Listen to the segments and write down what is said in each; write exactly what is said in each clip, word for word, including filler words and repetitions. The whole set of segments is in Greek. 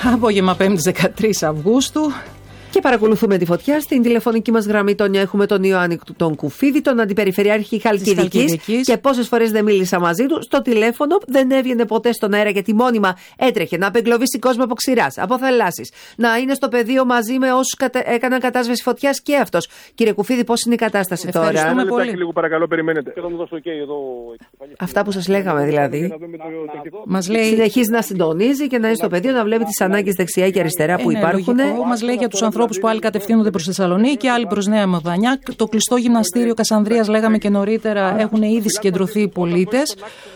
Απόγευμα πέμπτης δεκατρείς Αυγούστου. Και παρακολουθούμε τη φωτιά. Στην τηλεφωνική μας γραμμή τον έχουμε τον Ιωάννη τον Κουφίδη, τον Αντιπεριφερειάρχη Χαλκιδικής. Και πόσες φορές δεν μίλησα μαζί του, στο τηλέφωνο δεν έβγαινε ποτέ στον αέρα, γιατί μόνιμα έτρεχε να απεγκλωβίσει κόσμο από ξηράς, από θαλάσσης, να είναι στο πεδίο μαζί με όσους κατα... έκαναν κατάσβεση φωτιάς και αυτός. Κύριε Κουφίδη, πώς είναι η κατάσταση τώρα? Ευχαριστούμε πολύ. Λίγο παρακαλώ, περιμένετε. Αυτά που σας λέγαμε δηλαδή. Μας λέει... Συνεχίζει να συντονίζει και να είναι στο πεδίο, να βλέπει τις ανάγκες δεξιά και αριστερά που υπάρχουν. Μας λέει για τους ανθρώπους που άλλοι κατευθύνονται προς Θεσσαλονίκη και άλλοι προς Νέα Μοδανιά. Το κλειστό γυμναστήριο Κασανδρίας, λέγαμε και νωρίτερα, έχουν ήδη συγκεντρωθεί οι πολίτες.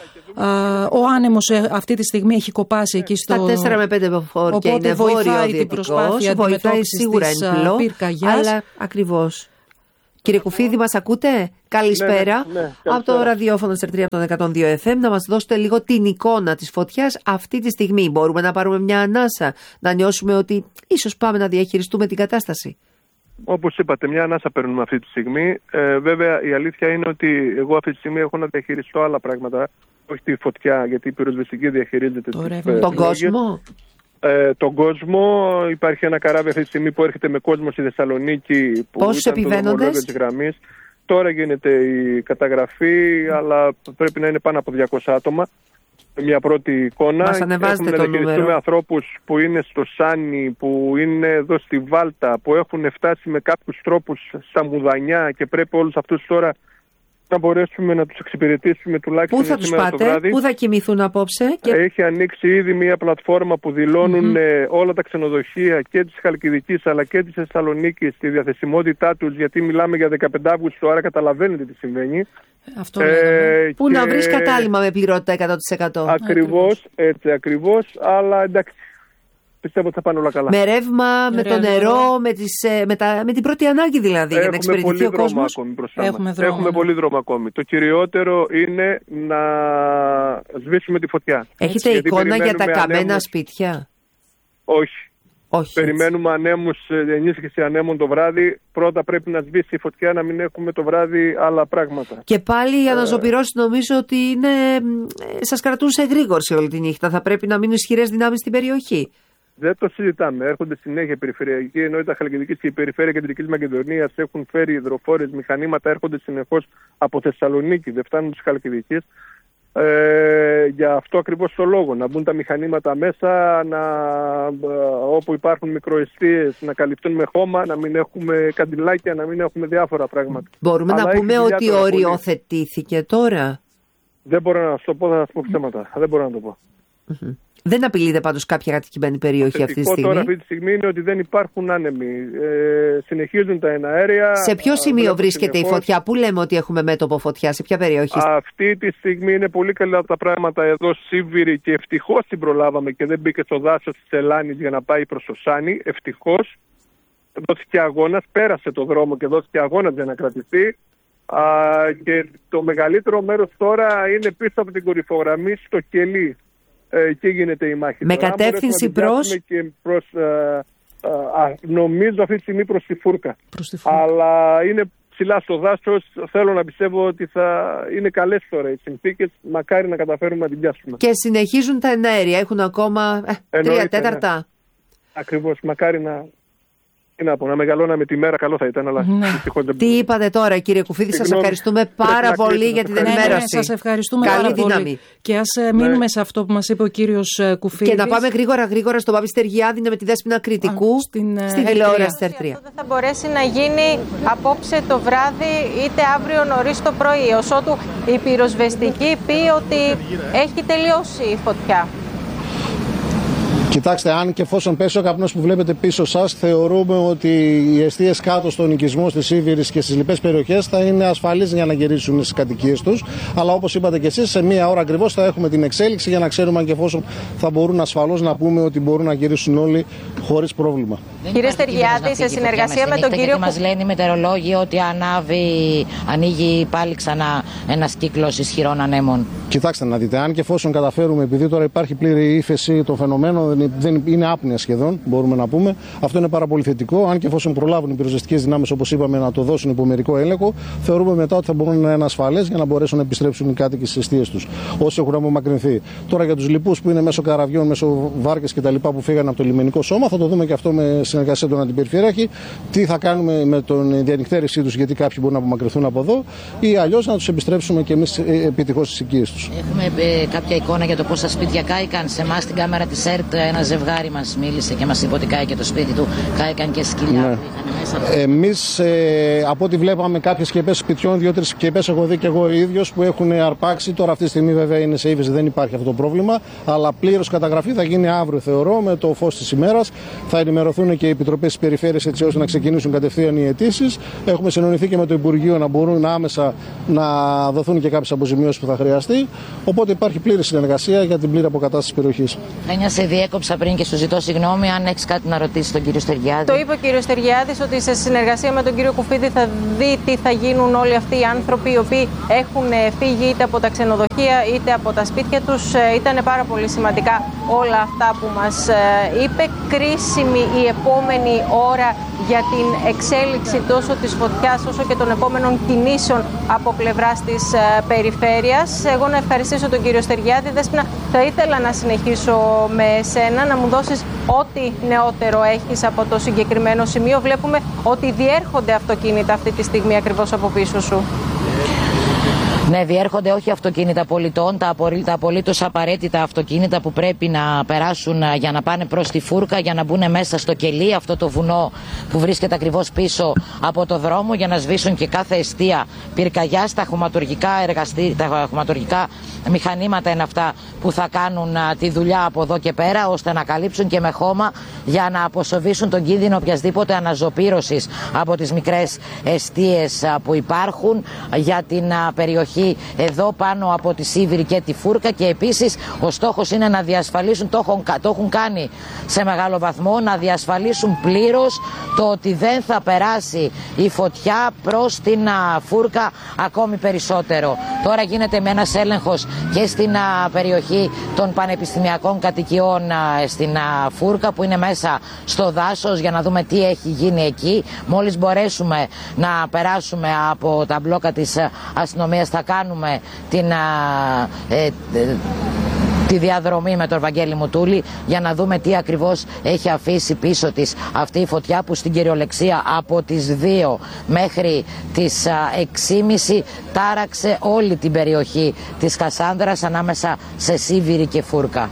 Ο άνεμος αυτή τη στιγμή έχει κοπάσει εκεί στο. Τα τέσσερα με πέντε μποφόρ και είναι βόρειο-δυτικός. Βοηθάει σίγουρα εν πλώ, αλλά ακριβώς. Κύριε Κουφίδη, μας ακούτε? Καλησπέρα. Ναι, ναι, ναι, από το ραδιόφωνο της Ερτρία από τον εκατόν δύο εφ εμ, να μας δώσετε λίγο την εικόνα της φωτιάς αυτή τη στιγμή. Μπορούμε να πάρουμε μια ανάσα, να νιώσουμε ότι ίσως πάμε να διαχειριστούμε την κατάσταση? Όπως είπατε, μια ανάσα παίρνουμε αυτή τη στιγμή. Ε, βέβαια, η αλήθεια είναι ότι εγώ αυτή τη στιγμή έχω να διαχειριστώ άλλα πράγματα. Όχι τη φωτιά, γιατί η πυροσβεστική διαχειρίζεται τις, τον κόσμο. Ε, τον κόσμο. Υπάρχει ένα καράβι αυτή τη στιγμή που έρχεται με κόσμο στη Θεσσαλονίκη. Πόσους επιβαίνοντες? Τώρα γίνεται η καταγραφή, αλλά πρέπει να είναι πάνω από διακόσια άτομα. Μια πρώτη εικόνα. Μας ανεβάζετε το νούμερο. Έχουμε ανθρώπους που είναι στο Σάνι, που είναι εδώ στη Βάλτα, που έχουν φτάσει με κάποιους τρόπους στα Μουδανιά και πρέπει όλους αυτούς τώρα να μπορέσουμε να τους εξυπηρετήσουμε τουλάχιστον. Πού θα τους πάτε, πού θα κοιμηθούν απόψε? Και... Έχει ανοίξει ήδη μια πλατφόρμα που δηλώνουν mm-hmm. όλα τα ξενοδοχεία και της Χαλκιδικής αλλά και της Θεσσαλονίκης τη διαθεσιμότητά τους, γιατί μιλάμε για δεκαπέντε Αυγούστου, άρα καταλαβαίνετε τι συμβαίνει. Αυτό ε, Πού και... να βρεις κατάλημα με πληρότητα εκατό τοις εκατό. Ακριβώς, έτσι ακριβώς, αλλά εντάξει. Πιστεύω ότι θα πάνε όλα καλά. Με ρεύμα, με, με το νερό, με, τις, με, τα, με την πρώτη ανάγκη δηλαδή. Έχουμε για να εξυπηρετηθεί ο κόσμος. Έχουμε, Έχουμε πολύ δρόμο ακόμη. Το κυριότερο είναι να σβήσουμε τη φωτιά. Έχετε γιατί εικόνα για τα καμένα ανέμους... σπίτια? Όχι. Όχι. Περιμένουμε ανέμους, ενίσχυση ανέμων το βράδυ. Πρώτα πρέπει να σβήσει η φωτιά, να μην έχουμε το βράδυ άλλα πράγματα. Και πάλι οι αναζωπυρώσεις νομίζω ότι είναι... σας κρατούν σε εγρήγορση όλη τη νύχτα. Θα πρέπει να μείνουν ισχυρές δυνάμεις στην περιοχή. Δεν το συζητάμε. Έρχονται συνέχεια περιφερειακοί, ενώ η Χαλκιδικής και η περιφέρεια Κεντρικής Μακεδονίας έχουν φέρει υδροφόρες μηχανήματα, έρχονται συνεχώς από Θεσσαλονίκη, δεν φτάνουν της Χαλκιδικής. Ε, για αυτό ακριβώς το λόγο, να μπουν τα μηχανήματα μέσα, να, όπου υπάρχουν μικροεστίες να καλυφθούν με χώμα, να μην έχουμε καντιλάκια, να μην έχουμε διάφορα πράγματα. Μπορούμε αλλά να πούμε ότι οριοθετήθηκε τώρα? Δεν μπορώ να σου το πω, θα σας πω ψέματα. Δεν μπορώ να το πω. Mm-hmm. Δεν απειλείται πάντως κάποια κατοικημένη περιοχή αυτή τη στιγμή? Τώρα αυτή τη στιγμή είναι ότι δεν υπάρχουν άνεμοι. Ε, συνεχίζουν τα εναέρια. Σε ποιο σημείο βρίσκεται συνεχώς η φωτιά? Πού λέμε ότι έχουμε μέτωπο φωτιά? Σε ποια περιοχή? Αυτή τη στιγμή είναι πολύ καλά τα πράγματα εδώ Σίβηρη και ευτυχώς την προλάβαμε και δεν μπήκε στο δάσος της Ελλάνης για να πάει προς το Σάνι. Ευτυχώς δόθηκε αγώνας, πέρασε το δρόμο και δόθηκε αγώνας για να κρατηθεί. Α, και το μεγαλύτερο μέρος τώρα είναι πίσω από την κορυφογραμμή στο Κελί. Εκεί γίνεται η μάχη. Με τώρα, κατεύθυνση προς... Και προς α, α, νομίζω αυτή τη στιγμή προς τη Φούρκα. Προς τη Φούρκα. Αλλά είναι ψηλά στο δάσος. Θέλω να πιστεύω ότι θα είναι καλές τώρα οι συνθήκες. Μακάρι να καταφέρουμε να την πιάσουμε. Και συνεχίζουν τα εναέρια. Έχουν ακόμα ε, τρία τέταρτα. Ναι. Ακριβώς. Μακάρι να... Να, πω, να μεγαλώναμε τη μέρα, καλό θα ήταν, αλλά ναι. δεν... Τι είπατε τώρα, κύριε Κουφίδη? Σας ευχαριστούμε πάρα πολύ για την ενημέρωση. Ναι, ναι, σας ευχαριστούμε Καλή πάρα δύναμη. Πολύ. Και ας μείνουμε ναι. σε αυτό που μας είπε ο κύριος Κουφίδης. Και να πάμε γρήγορα γρήγορα στον Πάπη Στεργιάδη με τη Δέσποινα Κριτικού Α, στην, στην τηλεόραση της Ερτρία. Αυτό δεν θα μπορέσει να γίνει απόψε το βράδυ είτε αύριο νωρίς το πρωί, ως ότου η πυροσβεστική πει ότι έχει τελειώσει η φωτιά. Κοιτάξτε, αν και εφόσον πέσει ο καπνός που βλέπετε πίσω σας, θεωρούμε ότι οι εστίες κάτω στον οικισμό της Σίβηρης και στις λοιπές περιοχές θα είναι ασφαλείς για να γυρίσουν στις κατοικίες τους. Αλλά όπως είπατε και εσείς, σε μία ώρα ακριβώς θα έχουμε την εξέλιξη για να ξέρουμε αν και εφόσον θα μπορούν ασφαλώς να πούμε ότι μπορούν να γυρίσουν όλοι χωρίς πρόβλημα. Κύριε Στεργιάδη, σε συνεργασία με τον κύριο. Γιατί μας λένε οι μετεωρολόγοι ότι ανάβει, ανοίγει πάλι ξανά ένας κύκλος ισχυρών ανέμων. Κοιτάξτε να δείτε, αν και εφόσον καταφέρουμε, επειδή τώρα υπάρχει πλήρη ύφεση των φαινομένων, δεν είναι, δεν, είναι άπνοια σχεδόν, μπορούμε να πούμε. Αυτό είναι πάρα πολύ θετικό. Αν και εφόσον προλάβουν οι πυροσβεστικές δυνάμεις, όπως είπαμε, να το δώσουν υπό μερικό έλεγχο, θεωρούμε μετά ότι θα μπορούν να είναι ασφαλές για να μπορέσουν να επιστρέψουν οι κάτοικοι στις αιστείες τους, όσοι έχουν απομακρυνθεί. Τώρα για τους λοιπούς που είναι μέσω καραβιών, μέσω βάρκες κτλ. Που φύγανε από το λιμενικό σώμα, θα το δούμε και αυτό με συνεργασία των αντιπεριφερειάρχη. Τι θα κάνουμε με την διανυκτέρησή τους, γιατί κάποιοι μπορούν να απομακρυνθούν από εδώ, ή αλλιώς να τους επιστρέψουμε και εμείς επιτυχώς στις οικίες τους. Έχουμε ε, κάποια εικόνα για το πόσα σπίτια κάηκαν. Σε εμάς στην κάμερα της ΕΡΤ ένα ζευγάρι μας μίλησε και μας είπε ότι κάηκε το σπίτι του. Κάηκαν και σκυλιά ναι. που είχαν μέσα. Εμείς ε, από ό,τι βλέπαμε κάποιες σκεπές σπιτιών, δύο-τρεις σκεπές έχω δει και εγώ ίδιος που έχουν αρπάξει. Τώρα αυτή τη στιγμή βέβαια είναι σε ύφεση, δεν υπάρχει αυτό το πρόβλημα. Αλλά πλήρως καταγραφή θα γίνει αύριο, θεωρώ, με το φως της ημέρας. Θα ενημερωθούν και οι επιτροπές της περιφέρειας έτσι ώστε να ξεκινήσουν κατευθείαν οι αιτήσεις. Έχουμε συνονιθεί και με το Υπουργείο να μπορούν άμεσα να δοθούν και κάποιες αποζημιώσεις που θα χρειαστεί. Οπότε υπάρχει πλήρη συνεργασία για την πλήρη αποκατάσταση της περιοχής. Ένια, σε διέκοψα πριν και σου ζητώ συγγνώμη. Αν έχεις κάτι να ρωτήσεις τον κύριο Στεριάδη. Το είπε ο κύριος Στεριάδης ότι σε συνεργασία με τον κύριο Κουφίδη θα δει τι θα γίνουν όλοι αυτοί οι άνθρωποι οι οποίοι έχουν φύγει είτε από τα ξενοδοχεία είτε από τα σπίτια τους. Ήταν πάρα πολύ σημαντικά όλα αυτά που μας είπε. Κρίσιμη η επόμενη ώρα για την εξέλιξη τόσο της φωτιάς όσο και των επόμενων κινήσεων από πλευράς της περιφέρειας. Εγώ να ευχαριστήσω τον κύριο Στεριάδη. Δέσποινα, θα ήθελα να συνεχίσω με σένα, να μου δώσεις ό,τι νεότερο έχεις από το συγκεκριμένο σημείο. Βλέπουμε ότι διέρχονται αυτοκίνητα αυτή τη στιγμή ακριβώς από πίσω σου. Ναι, διέρχονται όχι αυτοκίνητα πολιτών, τα απολύτως απαραίτητα αυτοκίνητα που πρέπει να περάσουν για να πάνε προς τη Φούρκα, για να μπουν μέσα στο κελί, αυτό το βουνό που βρίσκεται ακριβώς πίσω από το δρόμο, για να σβήσουν και κάθε εστία πυρκαγιάς. Τα χωματουργικά, εργαστή, τα χωματουργικά μηχανήματα είναι αυτά που θα κάνουν τη δουλειά από εδώ και πέρα, ώστε να καλύψουν και με χώμα για να αποσοβήσουν τον κίνδυνο οποιασδήποτε αναζωπήρωσης από τις μικρές εστίες που υπάρχουν για την περιοχή εδώ πάνω από τη Σίβηρη και τη Φούρκα. Και επίσης ο στόχος είναι να διασφαλίσουν, το έχουν, το έχουν κάνει σε μεγάλο βαθμό, να διασφαλίσουν πλήρως το ότι δεν θα περάσει η φωτιά προς την Φούρκα ακόμη περισσότερο. Τώρα γίνεται με ένας έλεγχος και στην α, περιοχή των πανεπιστημιακών κατοικιών α, στην α, Φούρκα που είναι μέσα στο δάσος, για να δούμε τι έχει γίνει εκεί. Μόλις μπορέσουμε να περάσουμε από τα μπλόκα της αστυνομίας θα κάνουμε την, α, ε, ε, τη διαδρομή με τον Βαγγέλη Μουτούλη για να δούμε τι ακριβώς έχει αφήσει πίσω της αυτή η φωτιά που στην κυριολεξία από τις δύο μέχρι τις έξι και μισή τάραξε όλη την περιοχή της Κασάνδρας ανάμεσα σε Σίβηρη και Φούρκα.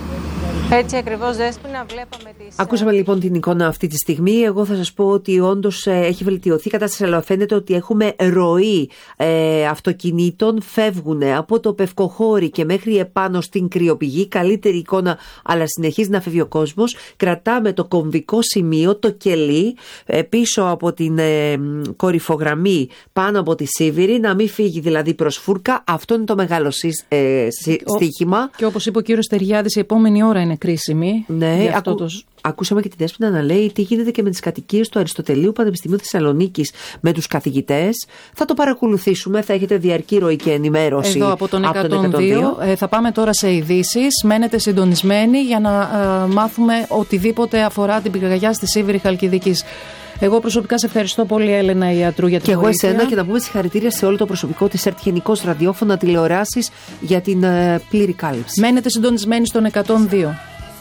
Έτσι ακριβώς, Δέσποινα, βλέπαμε τις... Ακούσαμε λοιπόν την εικόνα αυτή τη στιγμή. Εγώ θα σας πω ότι όντως έχει βελτιωθεί η κατάσταση, αλλά φαίνεται ότι έχουμε ροή ε, αυτοκινήτων. Φεύγουν από το Πευκοχώρι και μέχρι επάνω στην Κρυοπηγή. Καλύτερη εικόνα, αλλά συνεχίζει να φεύγει ο κόσμος. Κρατάμε το κομβικό σημείο, το κελί, ε, πίσω από την ε, κορυφογραμμή, πάνω από τη Σίβηρη, να μην φύγει δηλαδή προς Φούρκα. Αυτό είναι το μεγάλο ε, στοίχημα. Και όπως είπε ο κύριος Στεριάδης, η επόμενη ώρα είναι κρίσιμη. Ναι, ακού... το... ακούσαμε και τη Δέσποινα να λέει τι γίνεται και με τις κατοικίες του Αριστοτελείου Πανεπιστημίου Θεσσαλονίκης με τους καθηγητές. Θα το παρακολουθήσουμε, θα έχετε διαρκή ροή και ενημέρωση. Εδώ από τον εκατόν δύο. Ε, θα πάμε τώρα σε ειδήσεις. Μένετε συντονισμένοι για να ε, μάθουμε οτιδήποτε αφορά την πυρκαγιά στη Σίβηρη Χαλκιδικής. Εγώ προσωπικά σε ευχαριστώ πολύ, Έλενα Ιατρού, για την και βοήθεια. Και εγώ εσένα, και να πούμε συγχαρητήρια σε όλο το προσωπικό της ΕΡΤ, γενικώς ραδιόφωνα, τηλεοράσεις, για την uh, πλήρη κάλυψη. Μένετε συντονισμένοι στον εκατόν δύο.